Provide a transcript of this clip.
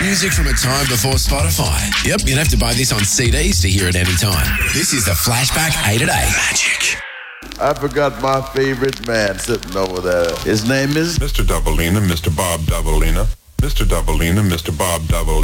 Music from a time before Spotify. Yep, you'd have to buy this on CDs to hear it any time. This is the Flashback 8 at 8. Magic. I forgot my favorite man sitting over there. His name is Mr. Doubleina, Mr. Bob Doubleina. Mr. Doubleina, Mr. Bob Doubleina.